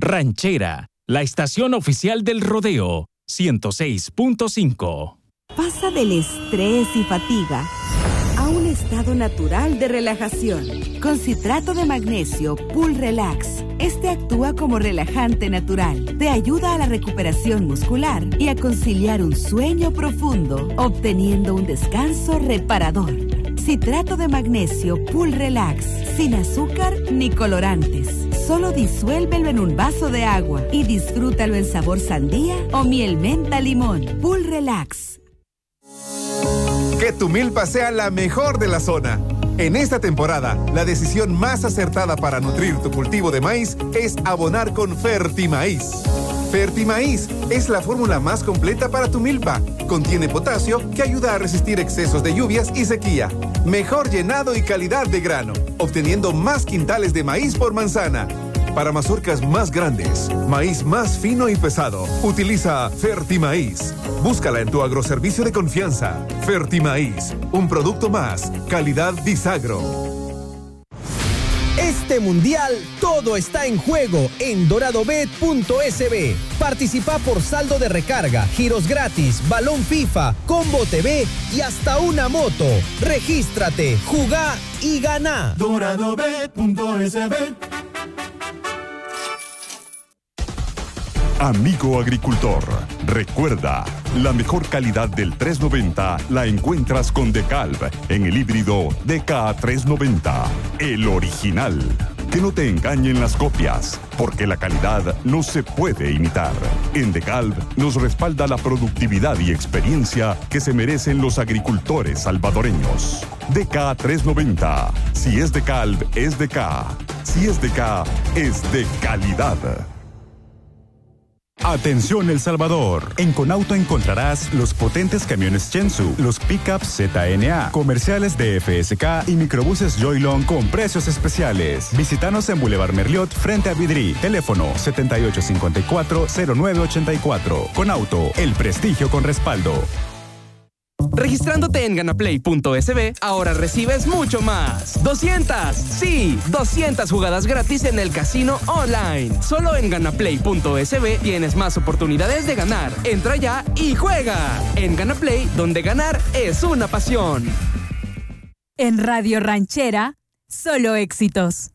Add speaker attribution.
Speaker 1: Ranchera, la estación oficial del rodeo, 106.5.
Speaker 2: Pasa del estrés y fatiga a un estado natural de relajación. Con citrato de magnesio Pool Relax. Este actúa como relajante natural. Te ayuda a la recuperación muscular y a conciliar un sueño profundo, obteniendo un descanso reparador. Citrato de magnesio Pool Relax. Sin azúcar ni colorantes. Solo disuélvelo en un vaso de agua y disfrútalo en sabor sandía o miel menta limón. Pool Relax.
Speaker 3: Que tu milpa sea la mejor de la zona. En esta temporada, la decisión más acertada para nutrir tu cultivo de maíz es abonar con Fertimaíz. Fertimaíz es la fórmula más completa para tu milpa. Contiene potasio que ayuda a resistir excesos de lluvias y sequía. Mejor llenado y calidad de grano, obteniendo más quintales de maíz por manzana. Para mazorcas más grandes, maíz más fino y pesado, utiliza Fertimaíz. Búscala en tu agroservicio de confianza. Fertimaíz, un producto más, calidad Disagro.
Speaker 4: Este mundial, todo está en juego en doradobet.sb. Participa por saldo de recarga, giros gratis, balón FIFA, combo TV y hasta una moto. Regístrate, jugá y ganá.
Speaker 5: Doradobet.sb.
Speaker 6: Amigo agricultor, recuerda, la mejor calidad del 390 la encuentras con DeKalb en el híbrido DK390, el original. Que no te engañen las copias, porque la calidad no se puede imitar. En DeKalb nos respalda la productividad y experiencia que se merecen los agricultores salvadoreños. DK390, si es DeKalb, es DK. Si es DK, es de calidad.
Speaker 7: Atención El Salvador. En Conauto encontrarás los potentes camiones Chensu, los pickups ZNA, comerciales de FSK y microbuses Joylon con precios especiales. Visítanos en Boulevard Merliot frente a Vidri. Teléfono 7854-0984. Conauto, el prestigio con respaldo.
Speaker 8: Registrándote en ganaplay.sb, ahora recibes mucho más. 200 jugadas gratis en el casino online. Solo en ganaplay.sb tienes más oportunidades de ganar. Entra ya y juega. En Ganaplay, donde ganar es una pasión.
Speaker 9: En Radio Ranchera, solo éxitos.